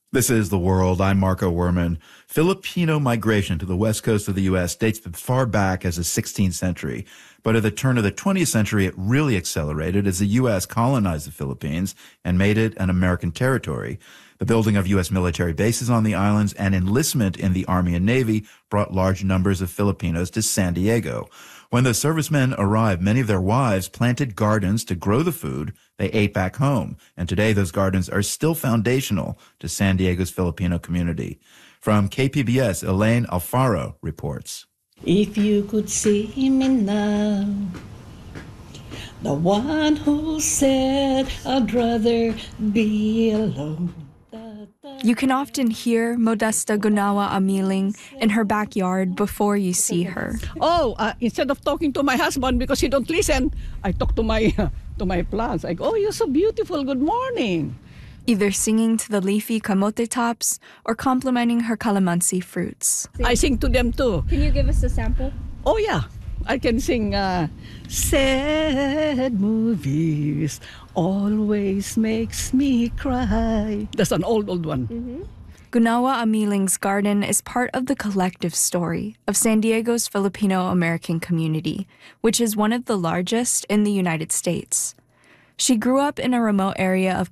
This is The World. I'm Marco Werman. Filipino migration to the west coast of the U.S. dates as far back as the 16th century. But at the turn of the 20th century, it really accelerated as the U.S. colonized the Philippines and made it an American territory. The building of U.S. military bases on the islands and enlistment in the Army and Navy brought large numbers of Filipinos to San Diego. When the servicemen arrived, many of their wives planted gardens to grow the food they ate back home. And today, those gardens are still foundational to San Diego's Filipino community. From KPBS, Elaine Alfaro reports. If you could see me now, the one who said I'd rather be alone. You can often hear Modesta Gunawa Amiling in her backyard before you see her. Instead of talking to my husband because he don't listen, I talk to my plants. I go, "Oh, you're so beautiful. Good morning." Either singing to the leafy camote tops or complimenting her calamansi fruits. I sing to them too. Can you give us a sample? Oh yeah, I can sing sad movies always makes me cry. That's an old one. Mm-hmm. Gunawa Amiling's garden is part of the collective story of San Diego's Filipino-American community, which is one of the largest in the United States. She grew up in a remote area of